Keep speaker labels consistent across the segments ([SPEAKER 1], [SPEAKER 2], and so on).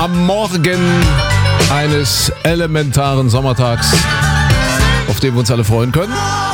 [SPEAKER 1] am Morgen eines elementaren Sommertags, auf den wir uns alle freuen können.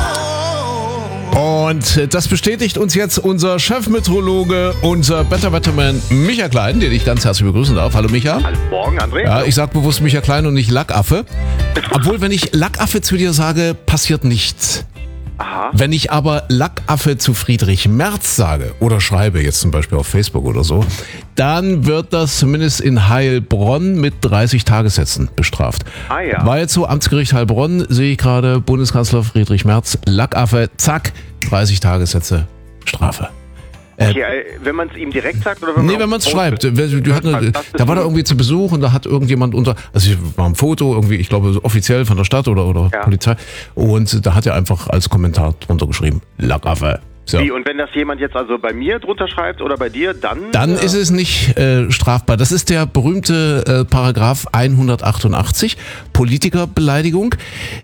[SPEAKER 1] Und das bestätigt uns jetzt unser Chefmeteorologe, unser Better Wetterman Micha Klein, den ich ganz herzlich begrüßen darf. Hallo Micha.
[SPEAKER 2] Hallo, morgen, André.
[SPEAKER 1] Ja, ich sag bewusst Micha Klein und nicht Lackaffe. Obwohl, wenn ich Lackaffe zu dir sage, passiert nichts.
[SPEAKER 2] Aha.
[SPEAKER 1] Wenn ich aber Lackaffe zu Friedrich Merz sage oder schreibe, jetzt zum Beispiel auf Facebook oder so, dann wird das zumindest in Heilbronn mit 30 Tagessätzen bestraft.
[SPEAKER 2] Ah ja.
[SPEAKER 1] War jetzt so, Amtsgericht Heilbronn, sehe ich gerade, Bundeskanzler Friedrich Merz, Lackaffe, zack, 30 Tagessätze Strafe.
[SPEAKER 2] Okay, wenn man es ihm direkt sagt oder
[SPEAKER 1] wenn man es schreibt. Da war da irgendwie zu Besuch und da hat irgendjemand also war ein Foto irgendwie, ich glaube offiziell von der Stadt oder
[SPEAKER 2] Ja.
[SPEAKER 1] Polizei, und da hat er einfach als Kommentar drunter geschrieben, Lackaffe. So.
[SPEAKER 2] Wie, und wenn das jemand jetzt also bei mir drunter schreibt oder bei dir, dann...
[SPEAKER 1] Dann ist es nicht strafbar. Das ist der berühmte Paragraph 188, Politikerbeleidigung,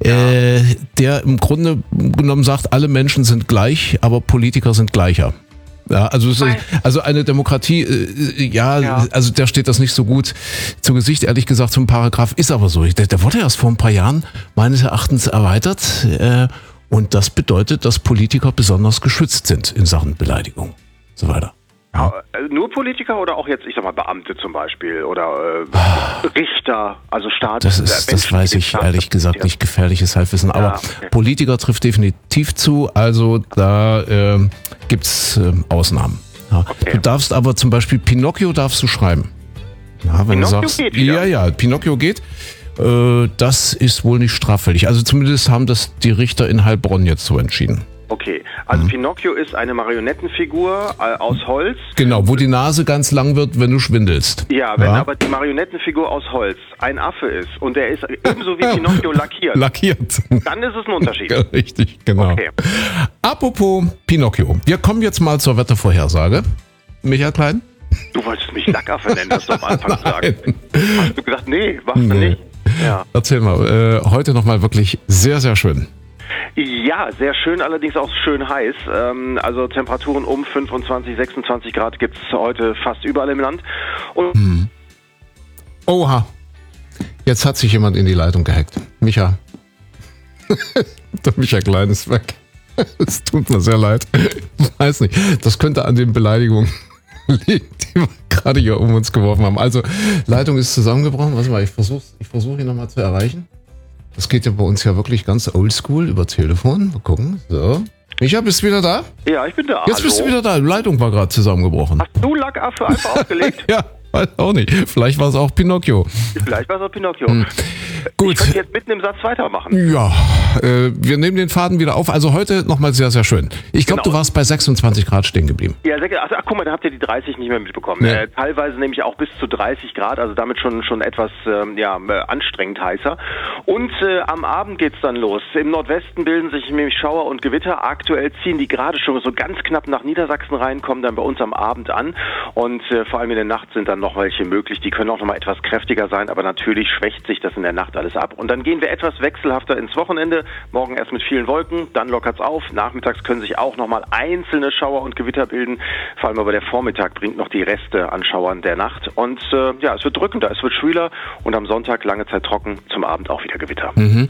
[SPEAKER 1] der im Grunde genommen sagt, alle Menschen sind gleich, aber Politiker sind gleicher. Ja, also eine Demokratie, also der steht das nicht so gut zu Gesicht, ehrlich gesagt, zum Paragraph, ist aber so. Der wurde erst vor ein paar Jahren meines Erachtens erweitert, und das bedeutet, dass Politiker besonders geschützt sind in Sachen Beleidigung und so weiter.
[SPEAKER 2] Ja, nur Politiker oder auch jetzt, ich sag mal, Beamte zum Beispiel oder Richter, also Staat.
[SPEAKER 1] Das weiß ich ehrlich gesagt nicht, gefährliches Halbwissen, aber
[SPEAKER 2] okay.
[SPEAKER 1] Politiker trifft definitiv zu, also da gibt's Ausnahmen. Ja.
[SPEAKER 2] Okay.
[SPEAKER 1] Du darfst aber zum Beispiel Pinocchio darfst du schreiben. Ja, wenn
[SPEAKER 2] Pinocchio
[SPEAKER 1] du sagst,
[SPEAKER 2] geht wieder?
[SPEAKER 1] Ja, Pinocchio geht. Das ist wohl nicht straffällig. Also zumindest haben das die Richter in Heilbronn jetzt so entschieden.
[SPEAKER 2] Okay, also Pinocchio ist eine Marionettenfigur aus Holz.
[SPEAKER 1] Genau, wo die Nase ganz lang wird, wenn du schwindelst.
[SPEAKER 2] Ja, wenn aber die Marionettenfigur aus Holz ein Affe ist und der ist ebenso wie Pinocchio lackiert,
[SPEAKER 1] Lackiert.
[SPEAKER 2] dann ist es ein Unterschied.
[SPEAKER 1] Richtig, genau.
[SPEAKER 2] Okay.
[SPEAKER 1] Apropos Pinocchio. Wir kommen jetzt mal zur Wettervorhersage. Michael Klein?
[SPEAKER 2] Du wolltest mich Lackaffe nennen, das doch am Anfang sagen. Hast du gesagt, nee, machst du nicht. Ja.
[SPEAKER 1] Erzähl mal, heute nochmal wirklich sehr, sehr schön.
[SPEAKER 2] Ja, sehr schön, allerdings auch schön heiß. Also Temperaturen um 25, 26 Grad gibt es heute fast überall im Land. Und
[SPEAKER 1] Oha, jetzt hat sich jemand in die Leitung gehackt. Micha. Der Micha Klein ist weg. Es tut mir sehr leid. Ich weiß nicht, das könnte an den Beleidigungen liegen, die wir gerade hier um uns geworfen haben. Also, Leitung ist zusammengebrochen. Warte mal, ich versuch ihn nochmal zu erreichen. Das geht ja bei uns ja wirklich ganz oldschool über Telefon. Mal gucken. So. Micha, bist du wieder da?
[SPEAKER 2] ja, ich bin da.
[SPEAKER 1] Jetzt bist du wieder da. Die Leitung war gerade zusammengebrochen.
[SPEAKER 2] Hast du Lackaffe einfach aufgelegt?
[SPEAKER 1] Ja, weiß auch nicht. Vielleicht war es auch Pinocchio.
[SPEAKER 2] Vielleicht war es auch Pinocchio.
[SPEAKER 1] Gut.
[SPEAKER 2] Ich könnte jetzt mitten im Satz weitermachen.
[SPEAKER 1] Ja, wir nehmen den Faden wieder auf. Also heute nochmal sehr, sehr schön. Ich glaube,
[SPEAKER 2] Genau.
[SPEAKER 1] du warst bei 26 Grad stehen geblieben.
[SPEAKER 2] Ja, guck mal, da habt ihr die 30 nicht mehr mitbekommen.
[SPEAKER 1] Nee.
[SPEAKER 2] Teilweise nämlich auch bis zu 30 Grad, also damit schon etwas anstrengend heißer. Und am Abend geht's dann los. Im Nordwesten bilden sich nämlich Schauer und Gewitter. Aktuell ziehen die gerade schon so ganz knapp nach Niedersachsen rein, kommen dann bei uns am Abend an. Und vor allem in der Nacht sind dann noch welche möglich. Die können auch noch mal etwas kräftiger sein, aber natürlich schwächt sich das in der Nacht alles ab. Und dann gehen wir etwas wechselhafter ins Wochenende. Morgen erst mit vielen Wolken, dann lockert's auf. Nachmittags können sich auch noch mal einzelne Schauer und Gewitter bilden. Vor allem aber der Vormittag bringt noch die Reste an Schauern der Nacht. Und es wird drückender, es wird schwüler und am Sonntag lange Zeit trocken, zum Abend auch wieder Gewitter.